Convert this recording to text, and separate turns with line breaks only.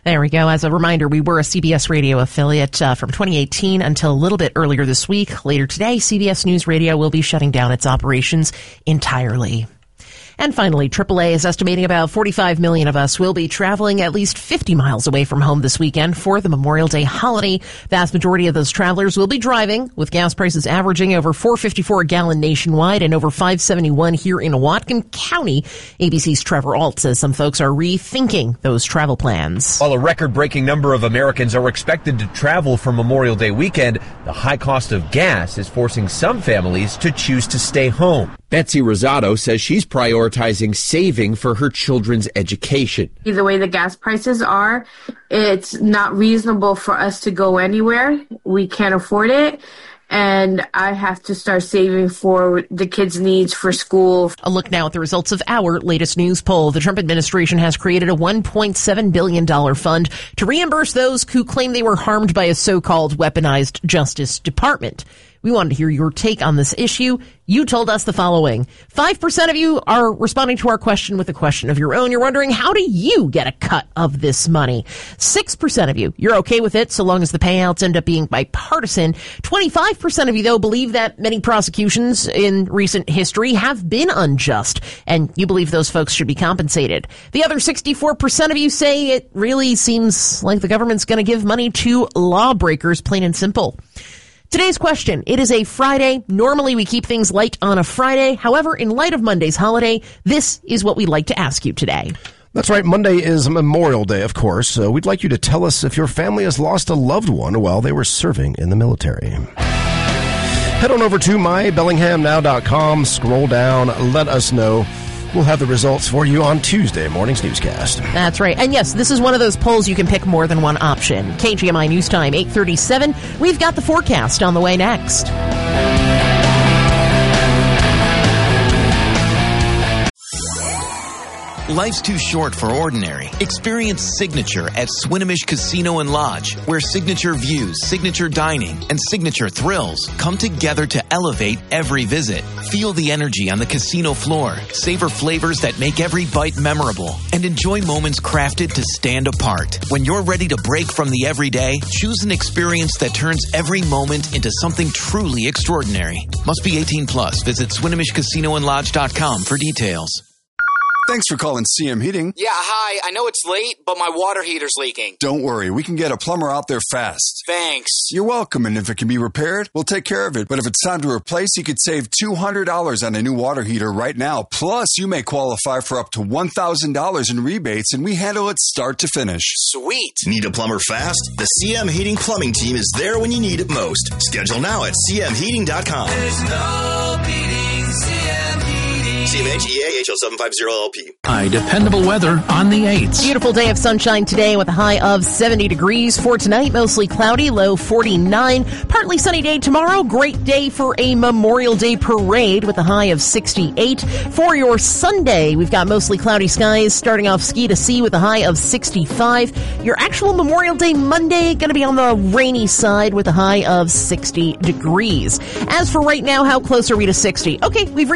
There we go. As a reminder, we were a CBS Radio affiliate from 2018 until a little bit earlier this week. Later today, CBS News Radio will be shutting down its operations entirely. And finally, AAA is estimating about 45 million of us will be traveling at least 50 miles away from home this weekend for the Memorial Day holiday. Vast majority of those travelers will be driving, with gas prices averaging over $4.54 a gallon nationwide and over $5.71 here in Whatcom County. ABC's Trevor Ault says some folks are rethinking those travel plans.
While a record-breaking number of Americans are expected to travel for Memorial Day weekend, the high cost of gas is forcing some families to choose to stay home. Betsy Rosado says she's prioritizing saving for her children's education.
The way the gas prices are, it's not reasonable for us to go anywhere. We can't afford it. And I have to start saving for the kids' needs for school.
A look now at the results of our latest news poll. The Trump administration has created a $1.7 billion fund to reimburse those who claim they were harmed by a so-called weaponized Justice Department. We wanted to hear your take on this issue. You told us the following. 5% of you are responding to our question with a question of your own. You're wondering, how do you get a cut of this money? 6% of you, you're okay with it so long as the payouts end up being bipartisan. 25% of you, though, believe that many prosecutions in recent history have been unjust, and you believe those folks should be compensated. The other 64% of you say it really seems like the government's going to give money to lawbreakers, plain and simple. Today's question, it is a Friday. Normally we keep things light on a Friday. However, in light of Monday's holiday, this is what we'd like to ask you today.
That's right. Monday is Memorial Day, of course. We'd like you to tell us if your family has lost a loved one while they were serving in the military. Head on over to mybellinghamnow.com, scroll down, let us know. We'll have the results for you on Tuesday morning's newscast.
That's right. And yes, this is one of those polls you can pick more than one option. KGMI News Time, 8:37. We've got the forecast on the way next.
Life's too short for ordinary. Experience Signature at Swinomish Casino and Lodge, where signature views, signature dining, and signature thrills come together to elevate every visit. Feel the energy on the casino floor, savor flavors that make every bite memorable, and enjoy moments crafted to stand apart. When you're ready to break from the everyday, choose an experience that turns every moment into something truly extraordinary. Must be 18 plus. Visit SwinomishCasinoandLodge.com for details.
Thanks for calling CM Heating.
Yeah, hi. I know it's late, but my water heater's leaking.
Don't worry. We can get a plumber out there fast.
Thanks.
You're welcome, and if it can be repaired, we'll take care of it. But if it's time to replace, you could save $200 on a new water heater right now. Plus, you may qualify for up to $1,000 in rebates, and we handle it start to finish.
Sweet.
Need a plumber fast? The CM Heating Plumbing Team is there when you need it most. Schedule now at cmheating.com.
There's no beating CM Heating.
CMHEAHL 750LP.
Dependable weather on the 8th.
Beautiful day of sunshine today with a high of 70 degrees. For tonight, mostly cloudy, low 49. Partly sunny day tomorrow. Great day for a Memorial Day parade with a high of 68. For your Sunday, we've got mostly cloudy skies, starting off ski to sea with a high of 65. Your actual Memorial Day Monday going to be on the rainy side with a high of 60 degrees. As for right now, how close are we to 60? Okay, we've